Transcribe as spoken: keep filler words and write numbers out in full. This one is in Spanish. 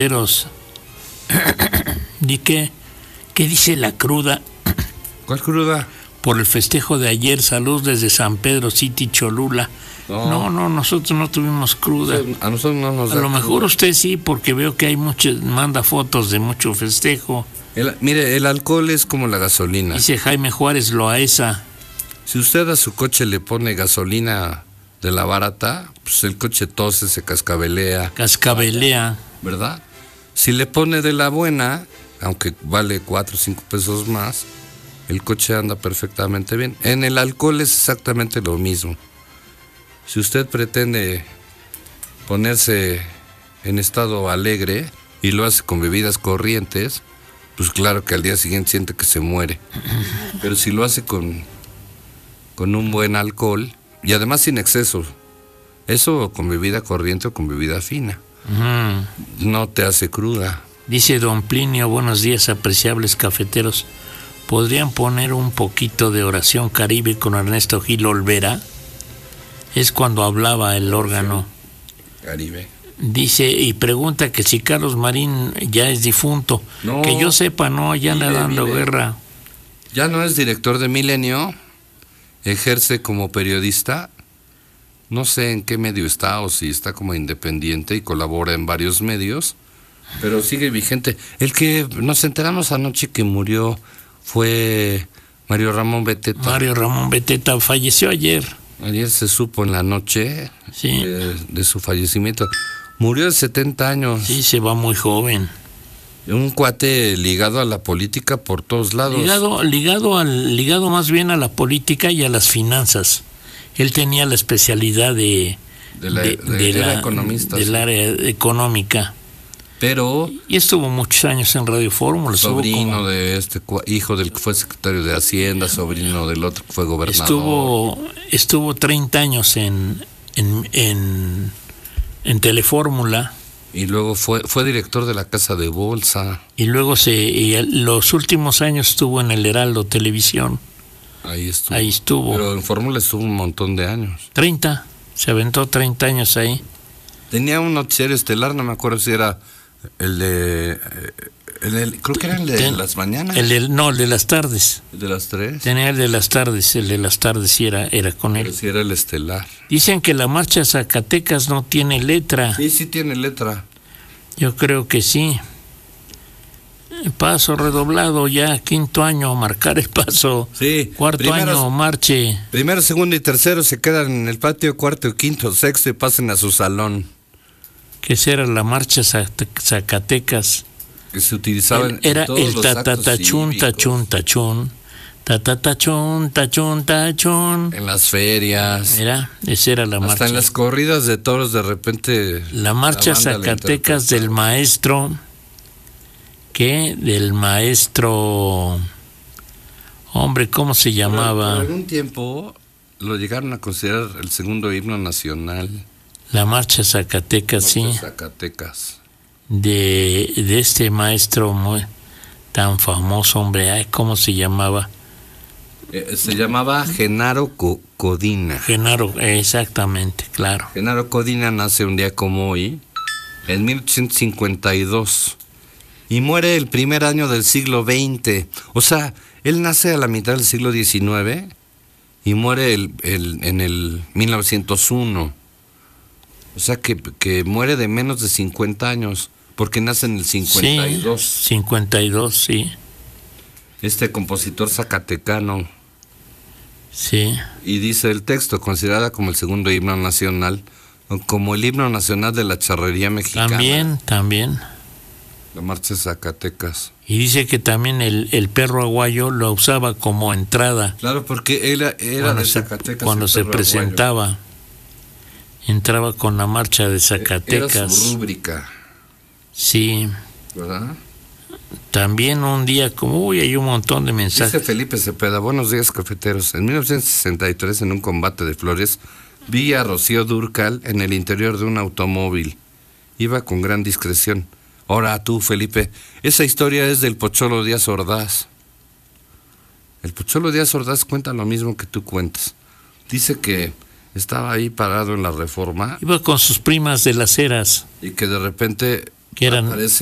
¿Y qué, qué dice la cruda? ¿Cuál cruda? Por el festejo de ayer, salud desde San Pedro City, Cholula. No, no, no nosotros no tuvimos cruda. A nosotros no nos da. A lo mejor cruda. Usted sí, porque veo que hay mucho, manda fotos de mucho festejo. El, mire, el alcohol es como la gasolina. Dice Jaime Juárez Loaesa. Si usted a su coche le pone gasolina de la barata, pues el coche tose, se cascabelea. Cascabelea. ¿Verdad? Si le pone de la buena, aunque vale cuatro o cinco pesos más, el coche anda perfectamente bien. En el alcohol es exactamente lo mismo. Si usted pretende ponerse en estado alegre y lo hace con bebidas corrientes, pues claro que al día siguiente siente que se muere. Pero si lo hace con, con un buen alcohol, y además sin exceso, eso con bebida corriente o con bebida fina, uh-huh. no te hace cruda. Dice don Plinio, buenos días, apreciables cafeteros. ¿Podrían poner un poquito de oración caribe con Ernesto Gil Olvera? Es cuando hablaba el órgano. Caribe. Dice, y pregunta que si Carlos Marín ya es difunto. No, que yo sepa, no, ya anda dando vive. guerra. Ya no es director de Milenio, ejerce como periodista. No sé en qué medio está o si está como independiente y colabora en varios medios, pero sigue vigente. El que nos enteramos anoche que murió fue Mario Ramón Beteta. Mario Ramón Beteta falleció ayer. Ayer se supo en la noche sí. de, de su fallecimiento. Murió de setenta años. Sí, se va muy joven. Un cuate ligado a la política por todos lados. Ligado, ligado, al, ligado más bien a la política y a las finanzas. Él tenía la especialidad de, de, la, de, de, de la, economista, del sí. área económica. Pero y estuvo muchos años en Radio Fórmula. Sobrino como, de este hijo del que fue secretario de Hacienda, sobrino del otro que fue gobernador. Estuvo estuvo treinta años en en en, en Telefórmula. Y luego fue fue director de la Casa de Bolsa. Y luego se y los últimos años estuvo en el Heraldo Televisión. Ahí estuvo. Ahí estuvo. Pero en Fórmula estuvo un montón de años. treinta. Se aventó treinta años ahí. Tenía un noticiario estelar, no me acuerdo si era el de... El de creo que era el de Ten, las mañanas. El de, no, el de las tardes. ¿El de las tres? Tenía el de las tardes, el de las tardes sí era, era con él. Pero sí era el estelar. Dicen que la marcha Zacatecas no tiene letra. Sí, sí tiene letra. Yo creo que sí. Paso redoblado ya, quinto año, marcar el paso. Sí. Cuarto primeros, año, marche. Primero, segundo y tercero se quedan en el patio, cuarto y quinto, sexto y pasen a su salón. Que esa era la marcha Zacatecas. Que se utilizaba en Era todos el los tatatachun, tachun, tachun. Tatatachun, tachun, tachun. En las ferias. Era, esa era la Hasta marcha. en las corridas de toros de repente. La marcha la Zacatecas del maestro. ¿Qué? Del maestro. Hombre, ¿cómo se llamaba? Por algún tiempo lo llegaron a considerar el segundo himno nacional. La marcha Zacatecas, marcha sí. Zacatecas. De, de este maestro muy tan famoso, hombre, ay, ¿cómo se llamaba? Eh, se llamaba Genaro Co- Codina. Genaro, exactamente, claro. Genaro Codina nace un día como hoy, en mil ochocientos cincuenta y dos, y muere el primer año del siglo veinte. O sea, él nace a la mitad del siglo diecinueve y muere el, el, en el mil novecientos uno. O sea, que, que muere de menos de cincuenta años, porque nace en el cincuenta y dos. Sí, cincuenta y dos, sí. Este compositor zacatecano. Sí. Y dice el texto, considerada como el segundo himno nacional, como el himno nacional de la charrería mexicana. También, también. La marcha Zacatecas. Y dice que también el, el perro aguayo lo usaba como entrada. Claro, porque él era cuando de se, Zacatecas. Cuando se presentaba, aguayo. Entraba con la marcha de Zacatecas. Era su rúbrica. Sí. ¿Verdad? También un día como, uy, hay un montón de mensajes. Dice Felipe Cepeda, buenos días cafeteros. En mil novecientos sesenta y tres, en un combate de flores, vi a Rocío Dúrcal en el interior de un automóvil. Iba con gran discreción. Ahora tú, Felipe, esa historia es del Pocholo Díaz Ordaz. El Pocholo Díaz Ordaz cuenta lo mismo que tú cuentas. Dice que estaba ahí parado en la Reforma. Iba con sus primas de las Heras. Y que de repente que eran Aparece